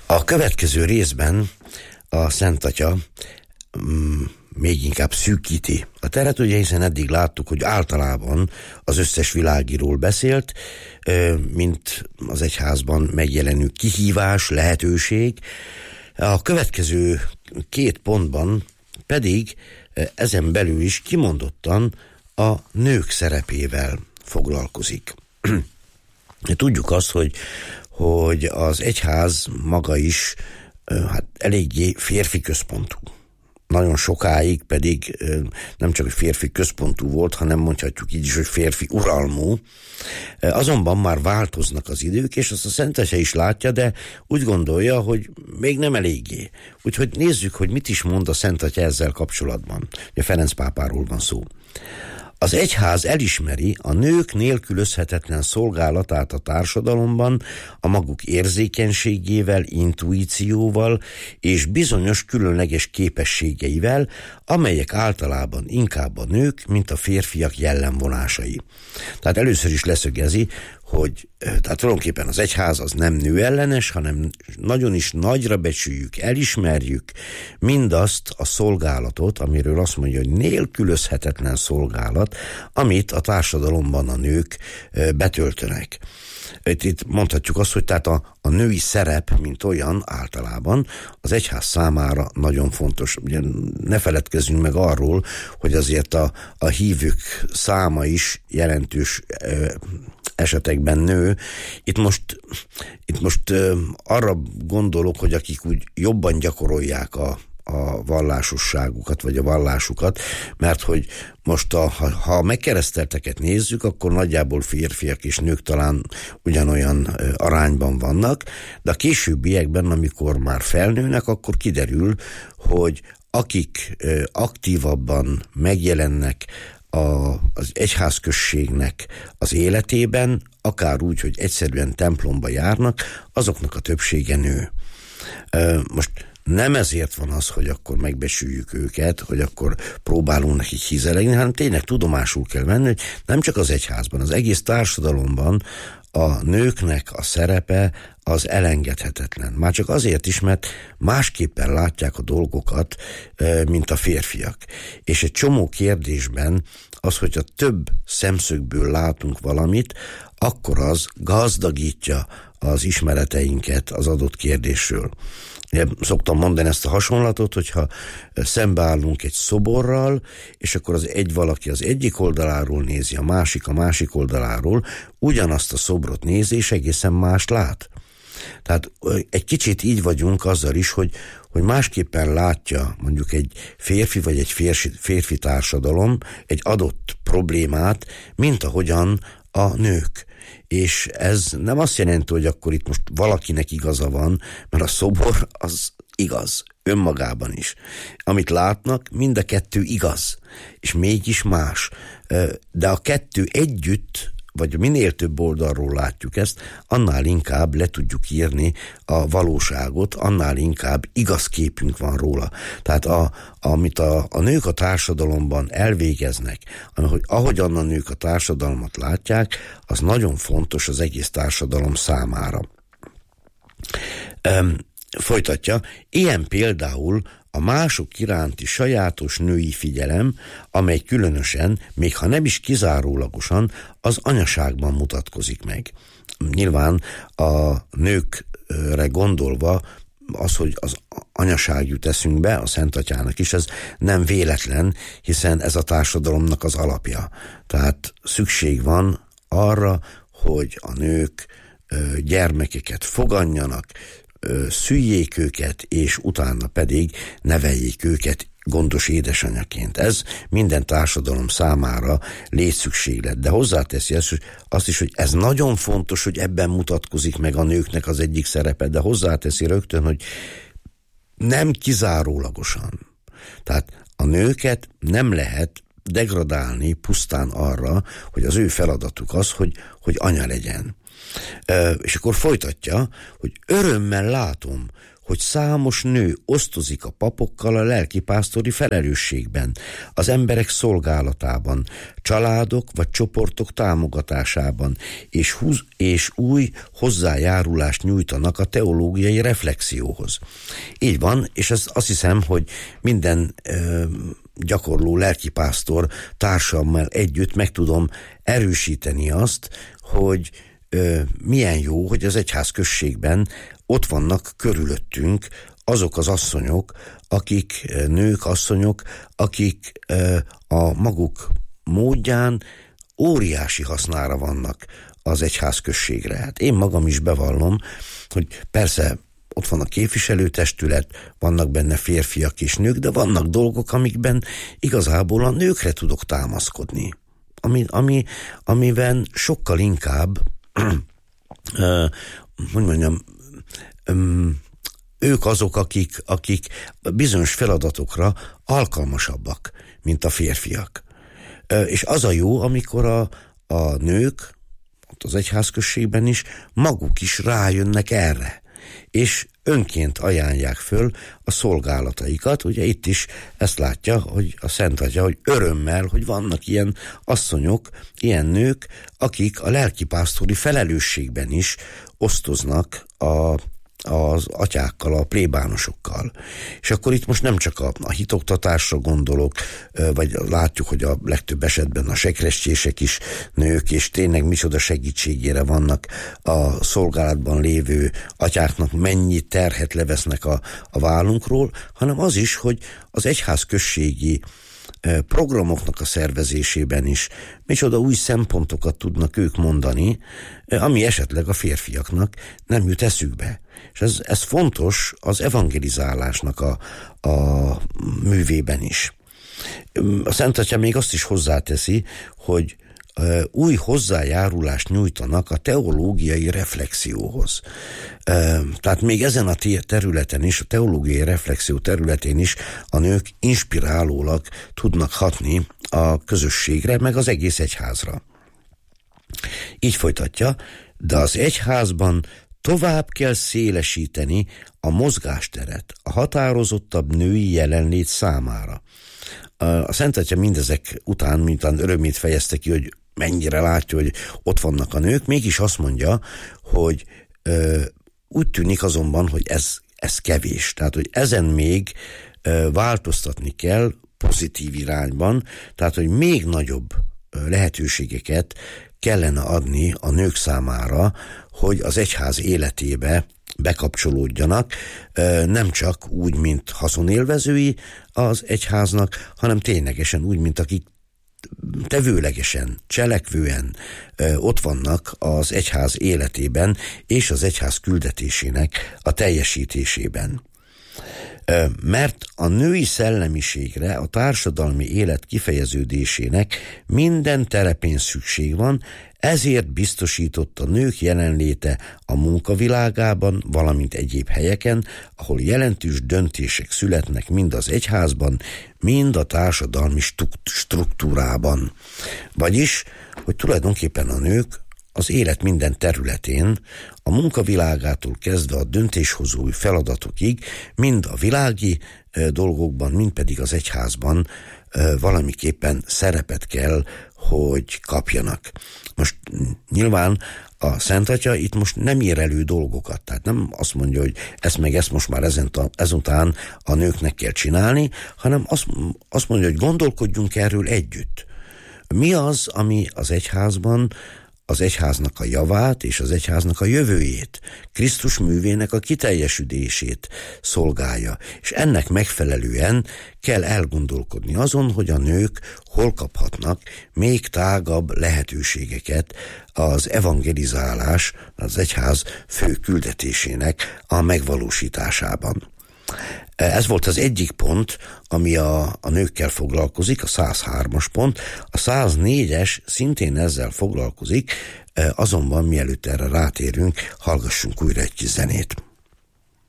A következő részben a Szent Atya még inkább szűkíti a teret, ugye, hiszen eddig láttuk, hogy általában az összes világiról beszélt, mint az egyházban megjelenő kihívás, lehetőség. A következő 2 pontban pedig ezen belül is kimondottan a nők szerepével foglalkozik. Tudjuk azt, hogy az egyház maga is eléggé férfi központú. Nagyon sokáig pedig nem csak férfi központú volt, hanem mondhatjuk így is, hogy férfi uralmú. Azonban már változnak az idők, és azt a Szent Atya is látja, de úgy gondolja, hogy még nem eléggé. Úgyhogy nézzük, hogy mit is mond a Szent Atya ezzel kapcsolatban. Ugye Ferenc pápáról van szó. Az egyház elismeri a nők nélkülözhetetlen szolgálatát a társadalomban, a maguk érzékenységével, intuícióval és bizonyos különleges képességeivel, amelyek általában inkább a nők, mint a férfiak jellemvonásai. Tehát először is leszögezi, hogy tehát tulajdonképpen az egyház az nem nőellenes, hanem nagyon is nagyra becsüljük, elismerjük mindazt a szolgálatot, amiről azt mondja, hogy nélkülözhetetlen szolgálat, amit a társadalomban a nők betöltenek. Itt mondhatjuk azt, hogy tehát a női szerep, mint olyan általában az egyház számára nagyon fontos. Ugye ne feledkezzünk meg arról, hogy azért a hívők száma is jelentős esetekben nő. Itt most arra gondolok, hogy akik úgy jobban gyakorolják a vallásosságukat, vagy a vallásukat, mert hogy most ha a megkeresztelteket nézzük, akkor nagyjából férfiak és nők talán ugyanolyan arányban vannak, de a későbbiekben, amikor már felnőnek, akkor kiderül, hogy akik aktívabban megjelennek az egyházközségnek az életében, akár úgy, hogy egyszerűen templomba járnak, azoknak a többsége nő. Most nem ezért van az, hogy akkor megbecsüljük őket, hogy akkor próbálunk nekik hízelegni, hanem tényleg tudomásul kell venni, hogy nem csak az egyházban, az egész társadalomban a nőknek a szerepe az elengedhetetlen. Már csak azért is, mert másképpen látják a dolgokat, mint a férfiak. És egy csomó kérdésben az, hogyha több szemszögből látunk valamit, akkor az gazdagítja az ismereteinket az adott kérdésről. Szoktam mondani ezt a hasonlatot, hogyha szembeállunk egy szoborral, és akkor valaki az egyik oldaláról nézi, a másik oldaláról, ugyanazt a szobrot nézi, és egészen mást lát. Tehát egy kicsit így vagyunk azzal is, hogy másképpen látja mondjuk egy férfi vagy egy férfi társadalom egy adott problémát, mint ahogyan a nők. És ez nem azt jelenti, hogy akkor itt most valakinek igaza van, mert a szobor az igaz, önmagában is. Amit látnak, mind a kettő igaz, és mégis más. De a kettő együtt, vagy minél több oldalról látjuk ezt, annál inkább le tudjuk írni a valóságot, annál inkább igaz képünk van róla. Tehát amit a nők a társadalomban elvégeznek, ahogyan a nők a társadalmat látják, az nagyon fontos az egész társadalom számára. Folytatja, ilyen például a mások iránti sajátos női figyelem, amely különösen, még ha nem is kizárólagosan, az anyaságban mutatkozik meg. Nyilván a nőkre gondolva az, hogy az anyaság jut eszünkbe, a Szent Atyának is, ez nem véletlen, hiszen ez a társadalomnak az alapja. Tehát szükség van arra, hogy a nők gyermekeket foganjanak, szüljék őket, és utána pedig neveljék őket gondos édesanyaként. Ez minden társadalom számára létszükséglet. De hozzáteszi azt is, hogy ez nagyon fontos, hogy ebben mutatkozik meg a nőknek az egyik szerepe, de hozzáteszi rögtön, hogy nem kizárólagosan. Tehát a nőket nem lehet degradálni pusztán arra, hogy az ő feladatuk az, hogy anya legyen. És akkor folytatja, hogy örömmel látom, hogy számos nő osztozik a papokkal a lelkipásztori felelősségben, az emberek szolgálatában, családok vagy csoportok támogatásában, és új hozzájárulást nyújtanak a teológiai reflexióhoz. Így van, és azt hiszem, hogy minden gyakorló lelkipásztor társammal együtt meg tudom erősíteni azt, hogy milyen jó, hogy az egyházközségben ott vannak körülöttünk azok az asszonyok, nők, asszonyok, akik a maguk módján óriási hasznára vannak az egyházközségre. Hát én magam is bevallom, hogy persze ott van a képviselőtestület, vannak benne férfiak és nők, de vannak dolgok, amikben igazából a nőkre tudok támaszkodni. Amiben sokkal inkább hogy mondjam, ők azok, akik bizonyos feladatokra alkalmasabbak, mint a férfiak. És az a jó, amikor a nők, az egyházközségben is, maguk is rájönnek erre, és önként ajánlják föl a szolgálataikat. Ugye itt is ezt látja, hogy a Szent Atya, hogy örömmel, hogy vannak ilyen asszonyok, ilyen nők, akik a lelkipásztori felelősségben is osztoznak az atyákkal, a plébánosokkal. És akkor itt most nem csak a hitoktatásra gondolok, vagy látjuk, hogy a legtöbb esetben a sekrestjések is nők, és tényleg micsoda segítségére vannak a szolgálatban lévő atyáknak, mennyi terhet levesznek a vállunkról, hanem az is, hogy az egyházközségi programoknak a szervezésében is micsoda új szempontokat tudnak ők mondani, ami esetleg a férfiaknak nem jut eszükbe. És ez fontos az evangelizálásnak a művében is. A Szent Atya még azt is hozzáteszi, hogy új hozzájárulást nyújtanak a teológiai reflexióhoz. Tehát még ezen a területen is, a teológiai reflexió területén is a nők inspirálólag tudnak hatni a közösségre, meg az egész egyházra. Így folytatja, de az egyházban tovább kell szélesíteni a mozgásteret a határozottabb női jelenlét számára. A Szent Atya mindezek után, miután örömét fejezte ki, hogy mennyire látja, hogy ott vannak a nők, mégis azt mondja, hogy úgy tűnik azonban, hogy ez kevés. Tehát, hogy ezen még változtatni kell pozitív irányban, tehát, hogy még nagyobb lehetőségeket kellene adni a nők számára, hogy az egyház életébe bekapcsolódjanak, nem csak úgy, mint haszonélvezői az egyháznak, hanem ténylegesen úgy, mint akik tevőlegesen, cselekvően ott vannak az egyház életében és az egyház küldetésének a teljesítésében. Mert a női szellemiségre, a társadalmi élet kifejeződésének minden terepén szükség van, ezért biztosított a nők jelenléte a munkavilágában, valamint egyéb helyeken, ahol jelentős döntések születnek mind az egyházban, mind a társadalmi struktúrában. Vagyis, hogy tulajdonképpen a nők az élet minden területén, a munkavilágától kezdve a döntéshozói feladatokig, mind a világi dolgokban, mind pedig az egyházban valamiképpen szerepet kell, hogy kapjanak. Most nyilván a Szent Atya itt most nem ír elő dolgokat, tehát nem azt mondja, hogy ezt most már ezután a nőknek kell csinálni, hanem azt mondja, hogy gondolkodjunk erről együtt. Mi az, ami az egyházban az egyháznak a javát és az egyháznak a jövőjét, Krisztus művének a kiteljesülését szolgálja, és ennek megfelelően kell elgondolkodni azon, hogy a nők hol kaphatnak még tágabb lehetőségeket az evangelizálás, az egyház fő küldetésének a megvalósításában. Ez volt az egyik pont, ami a nőkkel foglalkozik, a 103-as pont. A 104-es szintén ezzel foglalkozik, azonban mielőtt erre rátérünk, hallgassunk újra egy kis zenét.